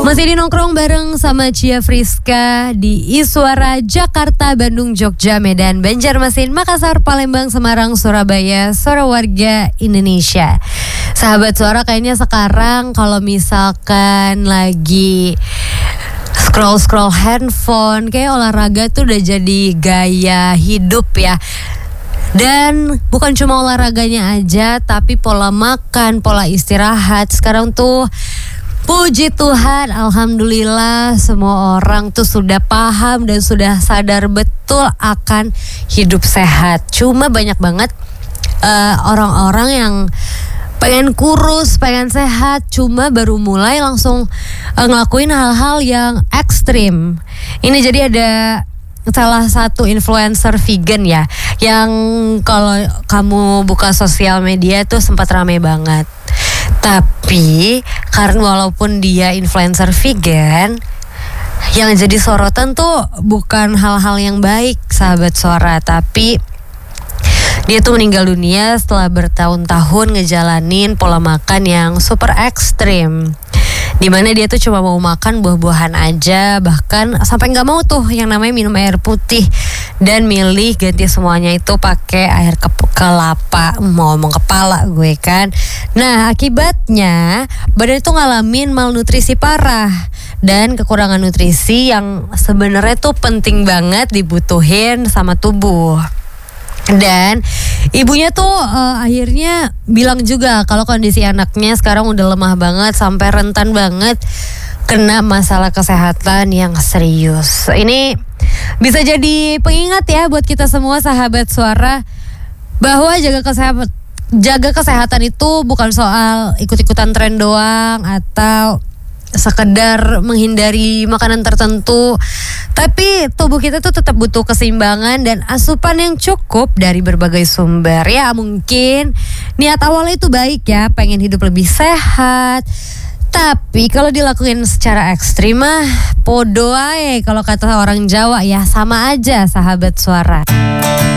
Masih di nongkrong bareng sama Cia Friska di Iswara, Jakarta, Bandung, Jogja, Medan, Banjarmasin, Makassar, Palembang, Semarang, Surabaya, suara warga Indonesia. Sahabat suara, kayaknya sekarang kalau misalkan lagi scroll handphone, kayak olahraga tuh udah jadi gaya hidup ya. Dan bukan cuma olahraganya aja, tapi pola makan, pola istirahat. Sekarang tuh puji Tuhan, alhamdulillah semua orang tuh sudah paham dan sudah sadar betul akan hidup sehat. Cuma banyak banget orang-orang yang pengen kurus, pengen sehat, cuma baru mulai langsung ngelakuin hal-hal yang ekstrim. Ini jadi ada salah satu influencer vegan ya, yang kalau kamu buka sosial media tuh sempat rame banget. Tapi karena walaupun dia influencer vegan, yang jadi sorotan tuh bukan hal-hal yang baik, sahabat suara, tapi dia tuh meninggal dunia setelah bertahun-tahun ngejalanin pola makan yang super ekstrim, dimana dia tuh cuma mau makan buah-buahan aja, bahkan sampai nggak mau tuh yang namanya minum air putih, dan milih ganti semuanya itu pakai air kelapa. Mau ngomong kepala gue kan. Nah, akibatnya badan itu ngalamin malnutrisi parah dan kekurangan nutrisi yang sebenarnya tuh penting banget dibutuhin sama tubuh. Dan ibunya tuh akhirnya bilang juga kalau kondisi anaknya sekarang udah lemah banget sampai rentan banget kena masalah kesehatan yang serius. Ini bisa jadi pengingat ya buat kita semua sahabat suara, bahwa jaga kesehatan itu bukan soal ikut-ikutan tren doang atau sekedar menghindari makanan tertentu, tapi tubuh kita tuh tetap butuh keseimbangan dan asupan yang cukup dari berbagai sumber. Ya mungkin niat awalnya itu baik ya, pengen hidup lebih sehat, tapi kalau dilakuin secara ekstrim mah podo ae, kalau kata orang Jawa ya, sama aja sahabat suara.